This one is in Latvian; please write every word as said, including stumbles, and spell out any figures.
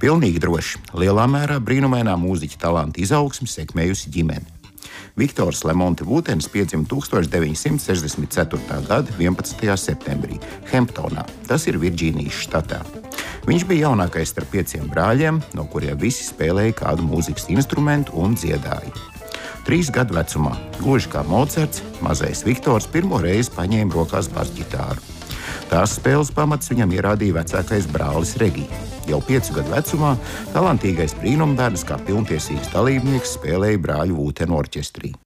Pilnīgi droši, lielā mērā brīnumainā mūziķa talanta izaugsmi sekmējusi ģimene. Viktors Lemonte Vūtens piedzima tūkstoš deviņi simti sešdesmit ceturtā gada vienpadsmitajā septembrī Hemptonā, tas ir Virdžīnijas štatā. Viņš bija jaunākais starp pieciem brāļiem, no kuriem visi spēlēja kādu mūzikas instrumentu un dziedāja. Trīs gadu vecumā, gluži kā Mocarts, mazais Viktors pirmo reizi paņēma rokās basģitāru. Tās spēles pamats viņam ierādīja vecākais brālis Regī. Jau piecu gadu vecumā talantīgais brīnumbērns kā pilntiesīgs dalībnieks spēlēja brāļu Vūtenu orķestrī.